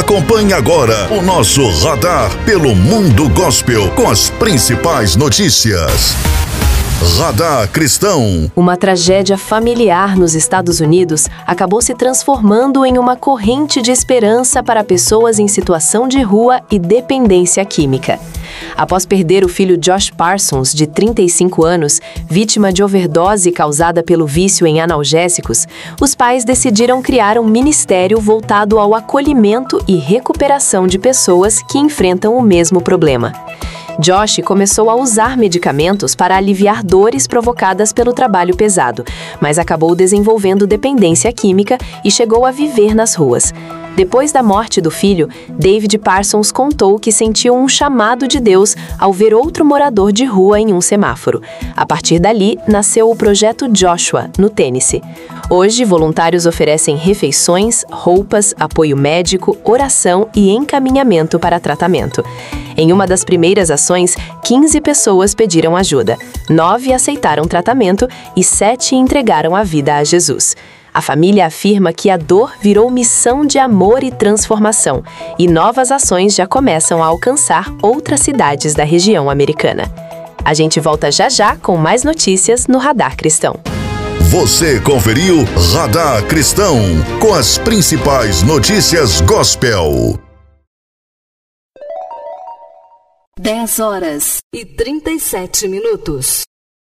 Acompanhe agora o nosso radar pelo mundo gospel com as principais notícias. Radar Cristão. Uma tragédia familiar nos Estados Unidos acabou se transformando em uma corrente de esperança para pessoas em situação de rua e dependência química. Após perder o filho Josh Parsons, de 35 anos, vítima de overdose causada pelo vício em analgésicos, os pais decidiram criar um ministério voltado ao acolhimento e recuperação de pessoas que enfrentam o mesmo problema. Josh começou a usar medicamentos para aliviar dores provocadas pelo trabalho pesado, mas acabou desenvolvendo dependência química e chegou a viver nas ruas. Depois da morte do filho, David Parsons contou que sentiu um chamado de Deus ao ver outro morador de rua em um semáforo. A partir dali, nasceu o Projeto Joshua, no Tennessee. Hoje, voluntários oferecem refeições, roupas, apoio médico, oração e encaminhamento para tratamento. Em uma das primeiras ações, 15 pessoas pediram ajuda, 9 aceitaram tratamento e 7 entregaram a vida a Jesus. A família afirma que a dor virou missão de amor e transformação, e novas ações já começam a alcançar outras cidades da região americana. A gente volta já já com mais notícias no Radar Cristão. Você conferiu Radar Cristão com as principais notícias gospel. 10 horas e 37 minutos.